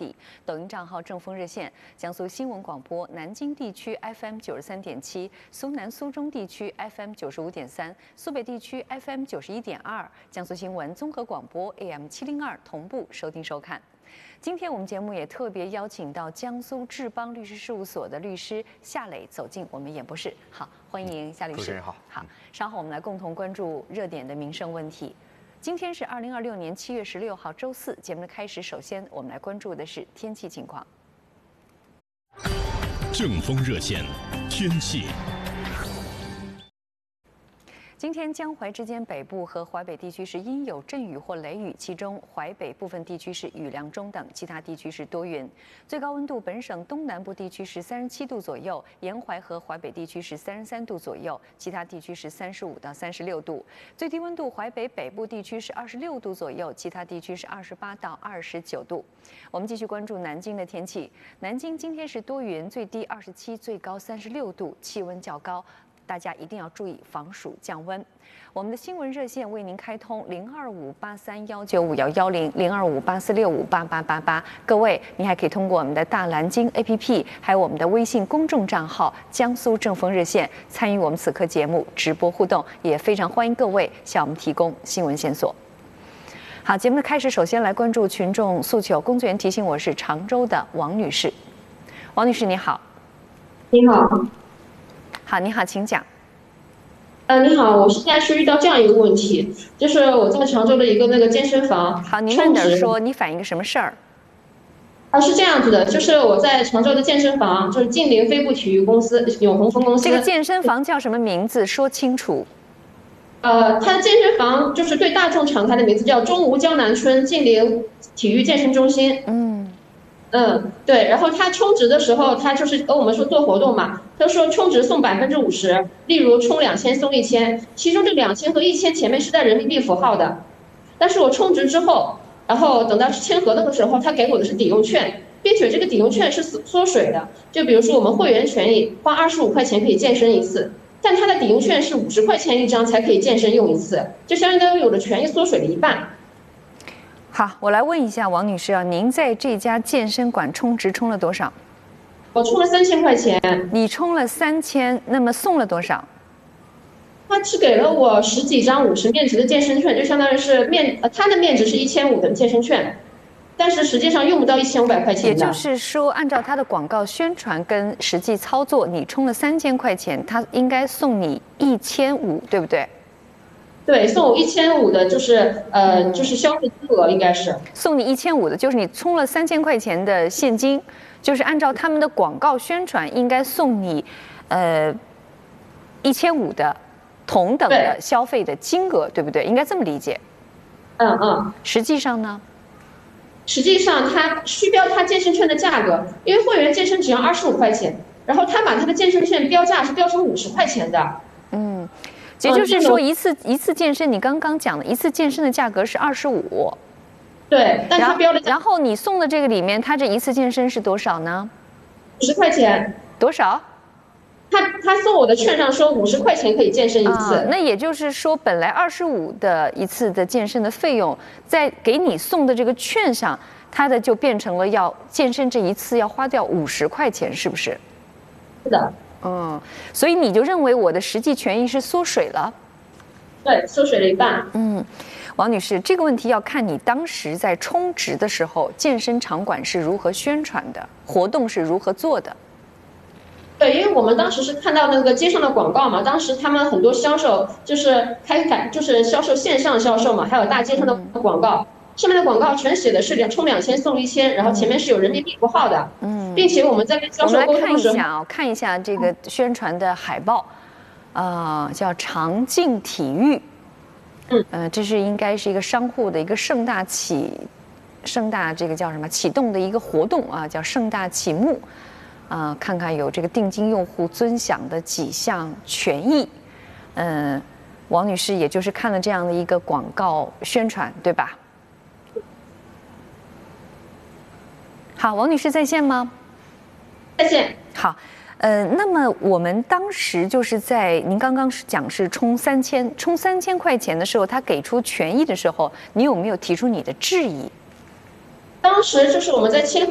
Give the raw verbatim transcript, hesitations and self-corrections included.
底，抖音账号正风热线，江苏新闻广播南京地区 F M 九十三点七，苏南苏中地区 F M 九十五点三，苏北地区 F M 九十一点二，江苏新闻综合广播 A M 七零二同步收听收看。今天我们节目也特别邀请到江苏志邦律师事务所的律师夏磊走进我们演播室。好，欢迎夏律师。 主持人好。 好，稍后我们来共同关注热点的民生问题。今天是二零二六年七月十六号，周四。节目的开始，首先我们来关注的是天气情况。 正风热线，天气。 今天江淮之间北部和淮北地区是阴有阵雨或雷雨，其中淮北部分地区是雨量中等，其他地区是多云。最高温度本省东南部地区是三十七度左右，沿淮和淮北地区是三十三度左右，其他地区是三十五到三十六度。最低温度淮北北部地区是二十六度左右，其他地区是二十八到二十九度。我们继续关注南京的天气。南京今天是多云，最低二十七，最高三十六度，气温较高。大家一定要注意防暑降温。我们的新闻热线为您开通零二五八三幺九五幺幺零零二五八四六五八八八八。各位，您还可以通过我们的大蓝鲸 A P P， 还有我们的微信公众账号“江苏正风热线”参与我们此刻节目直播互动，也非常欢迎各位向我们提供新闻线索。好，节目的开始，首先来关注群众诉求。工作人员提醒我是常州的王女士。王女士，你好。 你好。 好，你好，请讲。 呃，你好，我现在是遇到这样一个问题，就是我在常州的一个那个健身房。 好，您慢点说，你反映个什么事儿？ 啊，是这样子的，就是我在常州的健身房，就是晋陵飞步体育公司永恒分公司。 这个健身房叫什么名字？说清楚。 呃，它的健身房就是对大众敞开的名字叫中吴江南春晋陵体育健身中心。 嗯。 嗯，对，然后他充值的时候，他就是跟我们说做活动嘛，他说充值送百分之五十，例如充两千送一千，其中这两千和一千前面是带人民币符号的，但是我充值之后，然后等到签合同的时候，他给我的是抵用券，并且这个抵用券是缩水的，就比如说我们会员权益花二十五块钱可以健身一次，但他的抵用券是五十块钱一张才可以健身用一次，就相当于我的权益缩水了一半。 好，我来问一下王女士啊，您在这家健身馆充值充了多少？ 我充了三千块钱。 你充了三千，那么送了多少？ 他只给了我十几张五十面值的健身券，就相当于是面呃，他的面值是一千五的健身券，但是实际上用不到一千五百块钱的。 也就是说，按照他的广告宣传跟实际操作，你充了三千块钱，他应该送你一千五，对不对？ 对，送我一千五的，就是呃，就是消费金额应该是送你一千五的，就是你充了三千块钱的现金，就是按照他们的广告宣传，应该送你，呃，一千五的同等的消费的金额，对不对？应该这么理解。 嗯嗯。 实际上呢？ 实际上，他虚标他健身券的价格，因为会员健身只要二十五块钱，然后他把他的健身券标价是标成五十块钱的。 嗯。也就是说，一次一次健身，你刚刚讲的一次健身的价格是二十五， 对，但他标的。 然后你送的这个里面，他这一次健身是多少呢？ 五十块钱。 多少？ 他他送我的券上说五十块钱可以健身一次。 啊，那也就是说，本来二十五的一次的健身的费用，在给你送的这个券上，它的就变成了要健身这一次要花掉五十块钱，是不是？ 是的。 嗯，所以你就认为我的实际权益是缩水了？ 对，缩水了一半。 嗯，王女士，这个问题要看你当时在充值的时候，健身场馆是如何宣传的，活动是如何做的。 对，因为我们当时是看到那个街上的广告嘛，当时他们很多销售就是开开就是销售线上销售嘛，还有大街上的广告。上面的广告全写的是两充两千送一千，然后前面是有人民币符号的，嗯，并且我们在跟销售沟通的时候， 我们来看一下啊，看一下这个宣传的海报，啊、呃，叫长靖体育，嗯，呃，这是应该是一个商户的一个盛大启，盛大这个叫什么启动的一个活动啊，叫盛大启幕，啊、呃，看看有这个定金用户尊享的几项权益，嗯、呃，王女士也就是看了这样的一个广告宣传，对吧？好，王女士在线吗？ 在线。 好，呃，那么我们当时就是在您刚刚是讲是充三千，充三千块钱的时候，他给出权益的时候，你有没有提出你的质疑？ 当时就是我们在签